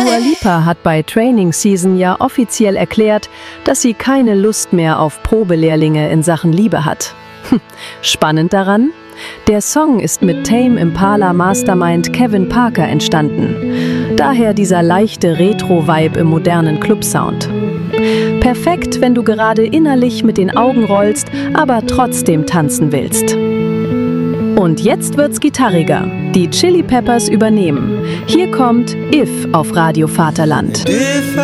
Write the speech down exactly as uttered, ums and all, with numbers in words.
Dua Lipa hat bei Training Season ja offiziell erklärt, dass sie keine Lust mehr auf Probelehrlinge in Sachen Liebe hat. Spannend daran? Der Song ist mit Tame Impala Mastermind Kevin Parker entstanden. Daher dieser leichte Retro-Vibe im modernen Club-Sound. Perfekt, wenn du gerade innerlich mit den Augen rollst, aber trotzdem tanzen willst. Und jetzt wird's gitarriger. Die Chili Peppers übernehmen. Hier kommt If auf Radio Vaterland.